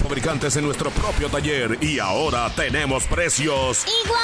fabricantes en nuestro propio taller y ahora tenemos precios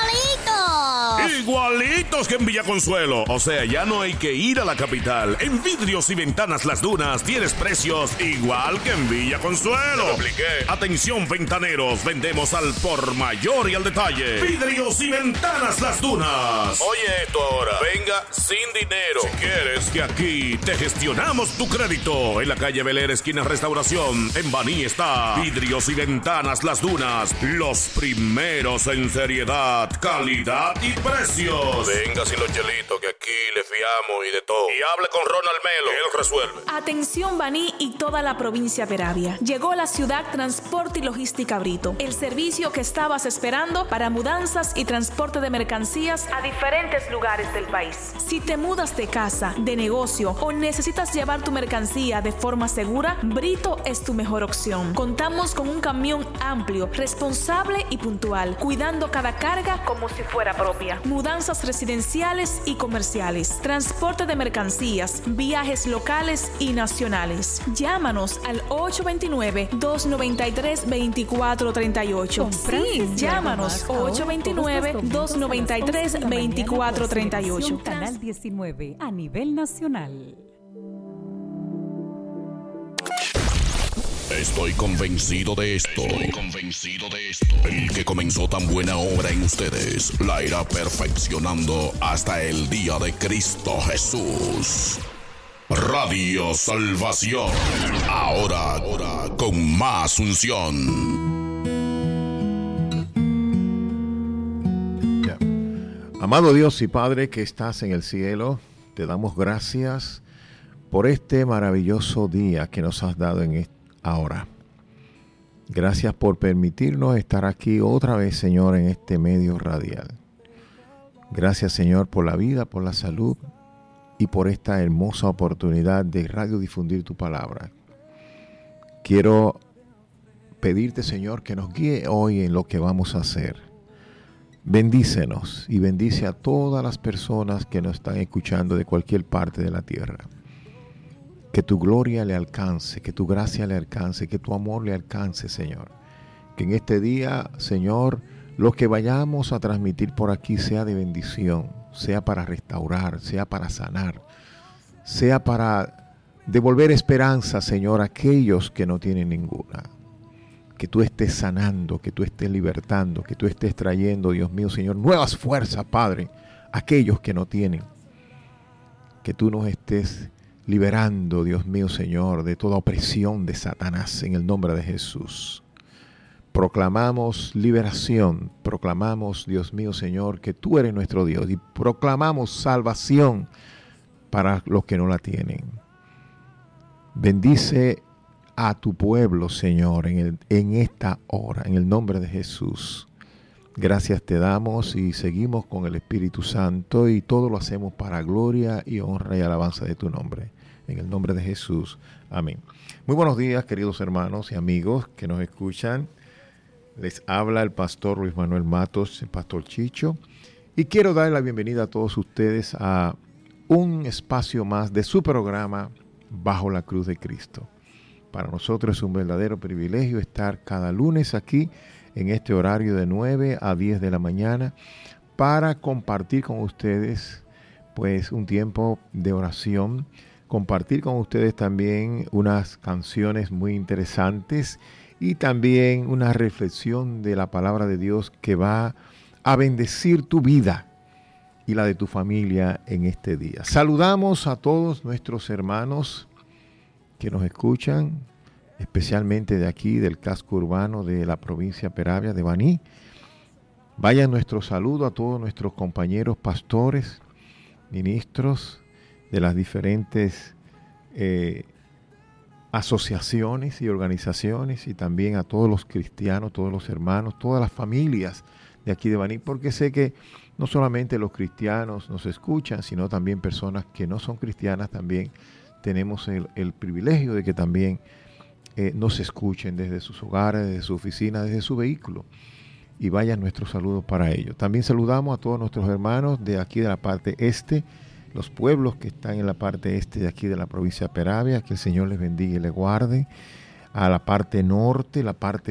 igualitos que en Villa Consuelo. O sea, ya no hay que ir a la capital. En Vidrios y Ventanas Las Dunas tienes precios igual que en Villa Consuelo. Atención, ventaneros, vendemos al por mayor y al detalle. Vidrios y Ventanas Las Dunas. Oye esto ahora, venga sin dinero. Si quieres que aquí te gestionamos tu crédito. En la calle Bel Air, esquina Restauración, en Baní está Vidrios y Ventanas Las Dunas. Los primeros en seriedad, calidad y precios. Venga sin los chelitos, que aquí le fiamos y de todo. Y hable con Ronald Melo, que él resuelve. Atención Baní y toda la provincia Peravia. Llegó la ciudad Transporte y Logística Brito, el servicio que estabas esperando para mudanzas y transporte de mercancías a diferentes lugares del país. Si te mudas de casa, de negocio o necesitas llevar tu mercancía de forma segura, Brito es tu mejor opción. Contamos con un camión amplio, responsable y puntual, cuidando cada carga como si fuera propia. Mudanzas residenciales y comerciales, transporte de mercancías, viajes locales y nacionales. Llámanos al 829-293-2438. Sí, llámanos 829-293-2438. Canal 19 a nivel nacional. Estoy convencido de esto. El que comenzó tan buena obra en ustedes la irá perfeccionando hasta el día de Cristo Jesús. Radio Salvación. Ahora con más unción. Amado Dios y Padre que estás en el cielo, te damos gracias por este maravilloso día que nos has dado en ahora. Gracias por permitirnos estar aquí otra vez, Señor, en este medio radial. Gracias, Señor, por la vida, por la salud y por esta hermosa oportunidad de radiodifundir tu palabra. Quiero pedirte, Señor, que nos guíe hoy en lo que vamos a hacer. Bendícenos y bendice a todas las personas que nos están escuchando de cualquier parte de la tierra. Que tu gloria le alcance, que tu gracia le alcance, que tu amor le alcance, Señor. Que en este día, Señor, lo que vayamos a transmitir por aquí sea de bendición, sea para restaurar, sea para sanar, sea para devolver esperanza, Señor, a aquellos que no tienen ninguna. Que tú estés sanando, que tú estés libertando, que tú estés trayendo, Dios mío, Señor, nuevas fuerzas, Padre, a aquellos que no tienen. Que tú nos estés liberando, Dios mío, Señor, de toda opresión de Satanás en el nombre de Jesús. Proclamamos liberación, proclamamos, Dios mío, Señor, que tú eres nuestro Dios y proclamamos salvación para los que no la tienen. Bendice a tu pueblo, Señor, en esta hora, en el nombre de Jesús. Gracias te damos y seguimos con el Espíritu Santo y todo lo hacemos para gloria y honra y alabanza de tu nombre. En el nombre de Jesús. Amén. Muy buenos días, queridos hermanos y amigos que nos escuchan. Les habla el pastor Luis Manuel Matos, el pastor Chicho. Y quiero dar la bienvenida a todos ustedes a un espacio más de su programa Bajo la Cruz de Cristo. Para nosotros es un verdadero privilegio estar cada lunes aquí en este horario de 9 a 10 de la mañana para compartir con ustedes pues un tiempo de oración, compartir con ustedes también unas canciones muy interesantes y también una reflexión de la palabra de Dios que va a bendecir tu vida y la de tu familia en este día. Saludamos a todos nuestros hermanos que nos escuchan, especialmente de aquí, del casco urbano de la provincia Peravia, de Baní. Vaya nuestro saludo a todos nuestros compañeros pastores, ministros de las diferentes asociaciones y organizaciones y también a todos los cristianos, todos los hermanos, todas las familias de aquí de Baní, porque sé que no solamente los cristianos nos escuchan, sino también personas que no son cristianas también tenemos el privilegio de que también nos escuchen desde sus hogares, desde su oficina, desde su vehículo. Y vayan nuestros saludos para ellos. También saludamos a todos nuestros hermanos de aquí de la parte este, los pueblos que están en la parte este de aquí de la provincia de Peravia, que el Señor les bendiga y les guarde. A la parte norte, la parte